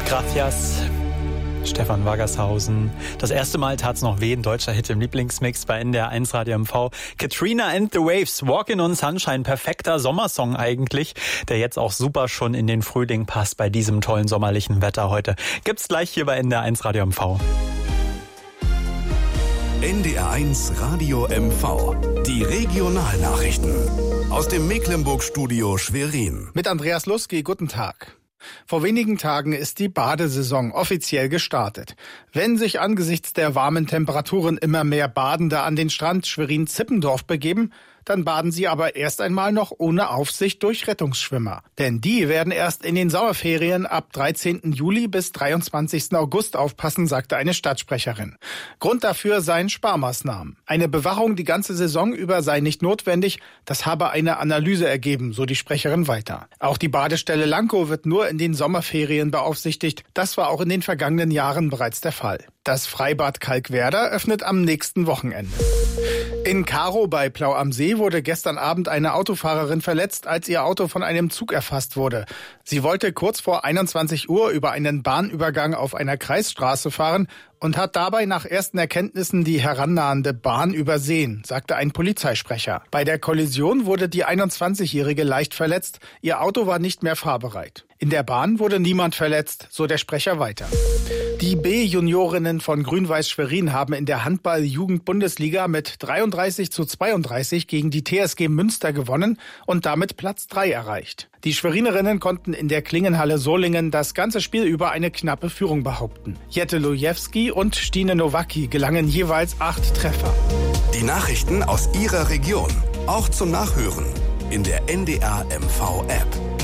Gracias, Stefan Waggershausen. Das erste Mal tat's noch weh, ein deutscher Hit im Lieblingsmix bei NDR 1 Radio MV. Katrina and the Waves, Walkin' on Sunshine, perfekter Sommersong eigentlich, der jetzt auch super schon in den Frühling passt bei diesem tollen sommerlichen Wetter heute. Gibt's gleich hier bei NDR 1 Radio MV. NDR 1 Radio MV. Die Regionalnachrichten aus dem Mecklenburg-Studio Schwerin. Mit Andreas Lusky, guten Tag. Vor wenigen Tagen ist die Badesaison offiziell gestartet. Wenn sich angesichts der warmen Temperaturen immer mehr Badende an den Strand Schwerin-Zippendorf begeben, dann baden sie aber erst einmal noch ohne Aufsicht durch Rettungsschwimmer. Denn die werden erst in den Sommerferien ab 13. Juli bis 23. August aufpassen, sagte eine Stadtsprecherin. Grund dafür seien Sparmaßnahmen. Eine Bewachung die ganze Saison über sei nicht notwendig, das habe eine Analyse ergeben, so die Sprecherin weiter. Auch die Badestelle Lankow wird nur in den Sommerferien beaufsichtigt. Das war auch in den vergangenen Jahren bereits der Fall. Das Freibad Kalkwerder öffnet am nächsten Wochenende. In Karow bei Plau am See wurde gestern Abend eine Autofahrerin verletzt, als ihr Auto von einem Zug erfasst wurde. Sie wollte kurz vor 21 Uhr über einen Bahnübergang auf einer Kreisstraße fahren und hat dabei nach ersten Erkenntnissen die herannahende Bahn übersehen, sagte ein Polizeisprecher. Bei der Kollision wurde die 21-Jährige leicht verletzt. Ihr Auto war nicht mehr fahrbereit. In der Bahn wurde niemand verletzt, so der Sprecher weiter. Die B-Juniorinnen von Grün-Weiß Schwerin haben in der Handball-Jugend-Bundesliga mit 33:32 gegen die TSG Münster gewonnen und damit Platz 3 erreicht. Die Schwerinerinnen konnten in der Klingenhalle Solingen das ganze Spiel über eine knappe Führung behaupten. Jette Lujewski und Stine Nowacki gelangen jeweils 8 Treffer. Die Nachrichten aus Ihrer Region, auch zum Nachhören in der NDR MV App.